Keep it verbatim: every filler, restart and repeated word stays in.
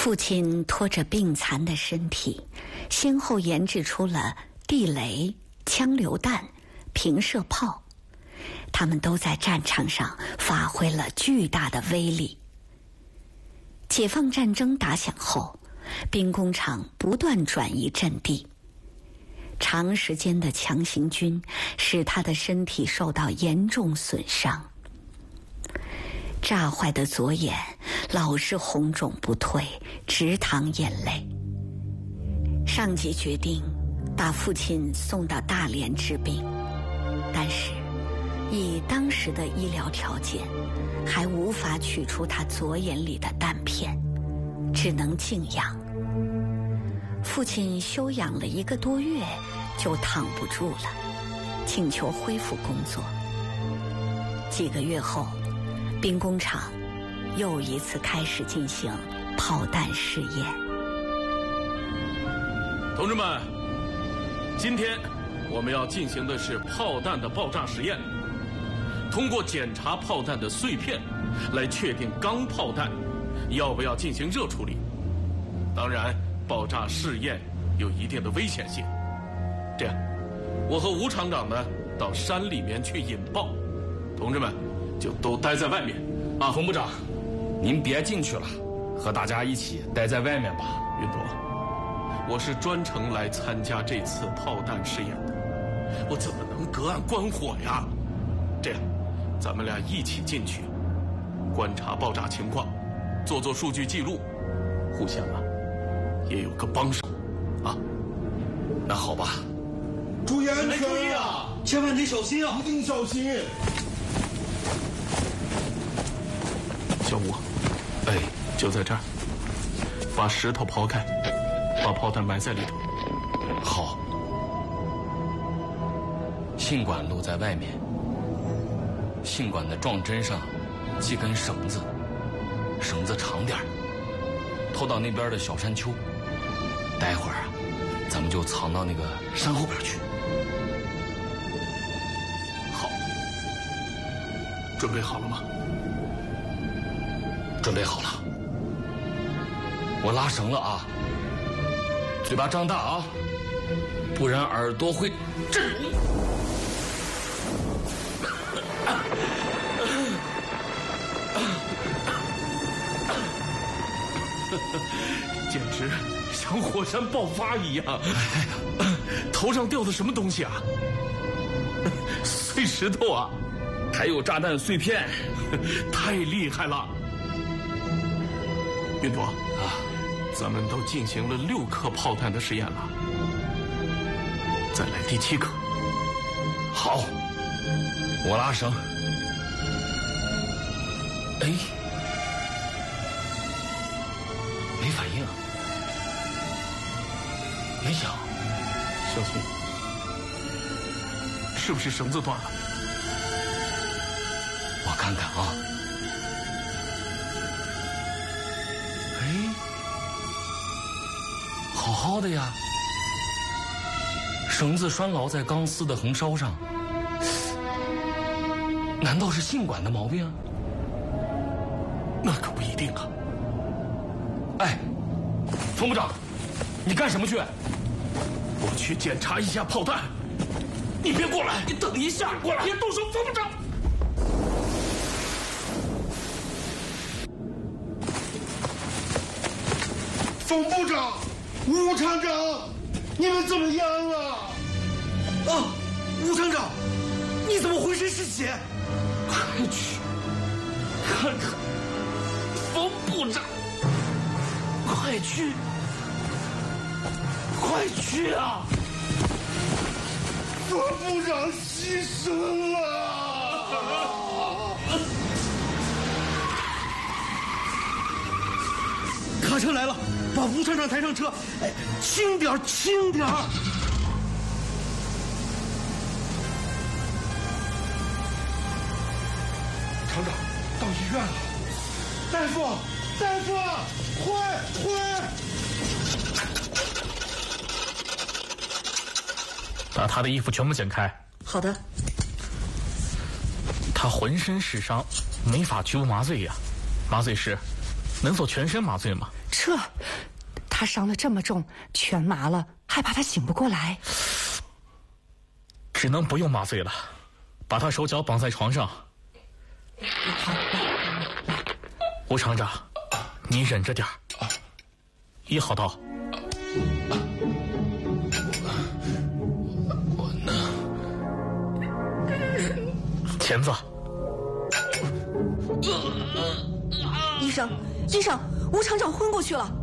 父亲拖着病残的身体，先后研制出了地雷、枪榴弹、平射炮，他们都在战场上发挥了巨大的威力。解放战争打响后，兵工厂不断转移阵地，长时间的强行军使他的身体受到严重损伤，炸坏的左眼老是红肿不退，直淌眼泪。上级决定把父亲送到大连治病，但是以当时的医疗条件，还无法取出他左眼里的弹片，只能静养。父亲休养了一个多月，就躺不住了，请求恢复工作。几个月后，兵工厂又一次开始进行炮弹试验。 同志们，今天我们要进行的是炮弹的爆炸实验，通过检查炮弹的碎片来确定钢炮弹要不要进行热处理。当然，爆炸试验有一定的危险性。这样，我和吴厂长呢到山里面去引爆，同志们就都待在外面。啊， 冯部长，您别进去了，和大家一起待在外面吧。 云朵，我是专程来参加这次炮弹试验的，我怎么能隔岸观火呀？这样，咱们俩一起进去，观察爆炸情况，做做数据记录，互相啊也有个帮手啊。 那好吧。 注意安全注意啊！千万得小心啊！ 一定小心。 小吴，哎，就在这儿，把石头刨开，把炮弹埋在里头。 好。信管露在外面，信管的撞针上系根绳子，绳子长点儿，拖到那边的小山丘。待会儿啊，咱们就藏到那个山后边去。 好，准备好了吗？ 准备好了。我拉绳了啊，嘴巴张大啊，不然耳朵会震聋。 简直像火山爆发一样！头上掉的什么东西啊？碎石头啊？ 还有炸弹碎片， 太厉害了！云朵啊，咱们都进行了六颗炮弹的实验了，再来第七颗。 好，我拉绳。哎，没反应，没响。 小心，是不是绳子断了？ 我看看啊。哎，好好的呀，绳子拴牢在钢丝的横梢上，难道是信管的毛病？ 那可不一定啊。 哎，冯部长，你干什么去？ 我去检查一下炮弹。你别过来！ 你等一下，过来！ 别动手，冯部长！ 冯部长，吴厂长，你们怎么样了？ 啊，吴厂长，你怎么浑身是血？ 快去看看冯部长！快去！快去啊！ 冯部长牺牲了！ 卡车来了，把吴厂长抬上车。哎，轻点，轻点。 厂长，到医院了。大夫，大夫，快快！ 把他的衣服全部剪开。 好的。 他浑身是伤，没法局部麻醉呀。麻醉师， 能做全身麻醉吗？ 这，他伤得这么重，全麻了，还怕他醒不过来？ 只能不用麻醉了，把他手脚绑在床上。 好，来来， 吴厂长，你忍着点儿。一号刀。 我呢？ 钳子。 医生，医生，吴厂长昏过去了。